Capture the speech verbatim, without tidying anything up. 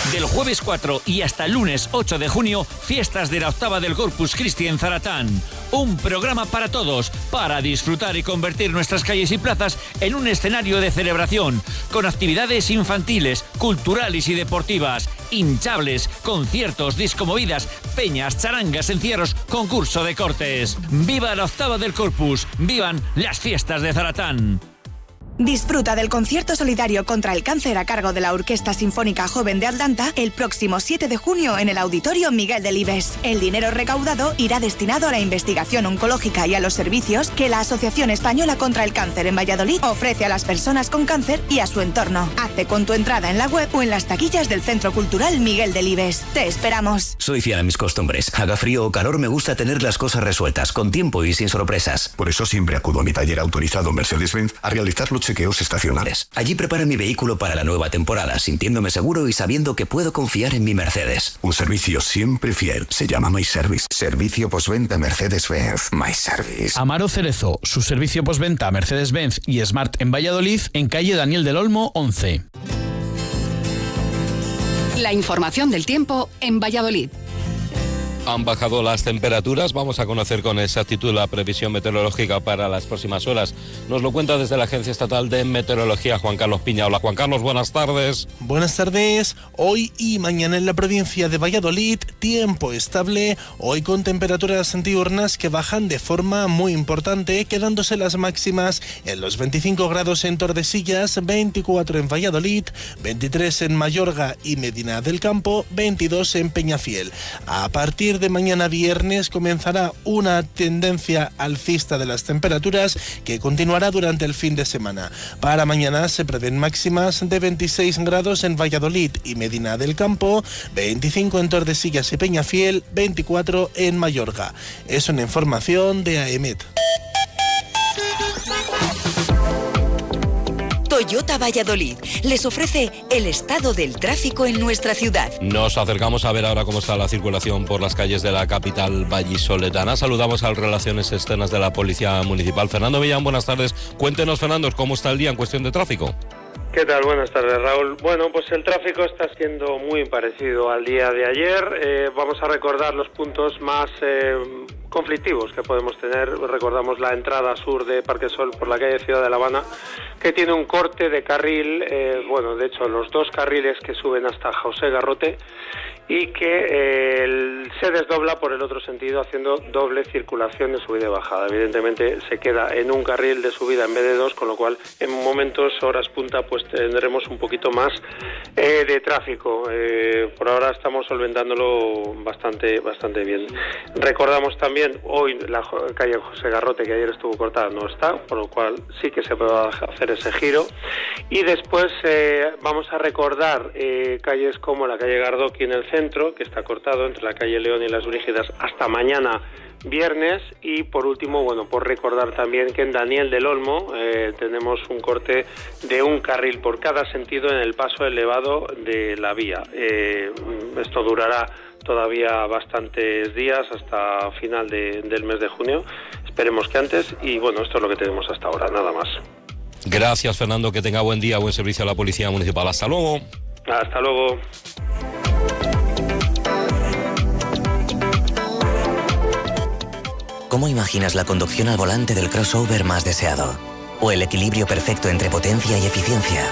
Del jueves cuatro y hasta el lunes ocho de junio, fiestas de la octava del Corpus Christi en Zaratán. Un programa para todos, para disfrutar y convertir nuestras calles y plazas en un escenario de celebración, con actividades infantiles, culturales y deportivas, hinchables, conciertos, discomovidas, peñas, charangas, encierros, concurso de cortes. ¡Viva la octava del Corpus! ¡Vivan las fiestas de Zaratán! Disfruta del concierto solidario contra el cáncer a cargo de la Orquesta Sinfónica Joven de Atlanta el próximo siete de junio en el Auditorio Miguel Delibes. El dinero recaudado irá destinado a la investigación oncológica y a los servicios que la Asociación Española contra el Cáncer en Valladolid ofrece a las personas con cáncer y a su entorno. Hazte con tu entrada en la web o en las taquillas del Centro Cultural Miguel Delibes. ¡Te esperamos! Soy fiel a mis costumbres. Haga frío o calor, me gusta tener las cosas resueltas, con tiempo y sin sorpresas. Por eso siempre acudo a mi taller autorizado Mercedes-Benz a realizar los chequeos estacionales. Allí preparo mi vehículo para la nueva temporada, sintiéndome seguro y sabiendo que puedo confiar en mi Mercedes. Un servicio siempre fiel. Se llama MyService. Servicio postventa Mercedes-Benz. MyService. Amaro Cerezo, su servicio postventa Mercedes-Benz y Smart en Valladolid, en calle Daniel del Olmo, once. La información del tiempo en Valladolid. Han bajado las temperaturas. Vamos a conocer con exactitud la previsión meteorológica para las próximas horas. Nos lo cuenta desde la Agencia Estatal de Meteorología Juan Carlos Piña. Hola Juan Carlos, buenas tardes. Buenas tardes. Hoy y mañana en la provincia de Valladolid, tiempo estable. Hoy con temperaturas diurnas que bajan de forma muy importante, quedándose las máximas en los veinticinco grados en Tordesillas, veinticuatro en Valladolid, veintitrés en Mayorga y Medina del Campo, veintidós en Peñafiel. A partir de mañana viernes comenzará una tendencia alcista de las temperaturas que continuará durante el fin de semana. Para mañana se prevén máximas de veintiséis grados en Valladolid y Medina del Campo, veinticinco en Tordesillas y Peñafiel, veinticuatro en Mayorga. Es una información de AEMET. Toyota Valladolid les ofrece el estado del tráfico en nuestra ciudad. Nos acercamos a ver ahora cómo está la circulación por las calles de la capital vallisoletana. Saludamos al Relaciones Externas de la Policía Municipal. Fernando Millán, buenas tardes. Cuéntenos, Fernando, ¿cómo está el día en cuestión de tráfico? ¿Qué tal? Buenas tardes, Raúl. Bueno, pues el tráfico está siendo muy parecido al día de ayer. Eh, vamos a recordar los puntos más eh, conflictivos que podemos tener. Recordamos la entrada sur de Parque Sol por la calle Ciudad de La Habana, que tiene un corte de carril, eh, bueno, de hecho los dos carriles que suben hasta José Garrote, y que eh, el, se desdobla por el otro sentido haciendo doble circulación de subida y bajada. Evidentemente se queda en un carril de subida en vez de dos, con lo cual en momentos, horas punta, pues tendremos un poquito más eh, de tráfico. Eh, por ahora estamos solventándolo bastante, bastante bien. Recordamos también hoy la calle José Garrote, que ayer estuvo cortada, no está, por lo cual sí que se puede hacer ese giro. Y después eh, vamos a recordar eh, calles como la calle Gardoqui en el centro, centro, que está cortado entre la calle León y las Brígidas hasta mañana viernes. Y por último, bueno, por recordar también que en Daniel del Olmo eh, tenemos un corte de un carril por cada sentido en el paso elevado de la vía. Eh, esto durará todavía bastantes días hasta final de, del mes de junio, esperemos que antes, y bueno, esto es lo que tenemos hasta ahora, nada más. Gracias, Fernando, que tenga buen día, buen servicio a la Policía Municipal. Hasta luego. Hasta luego. ¿Cómo imaginas la conducción al volante del crossover más deseado? ¿O el equilibrio perfecto entre potencia y eficiencia?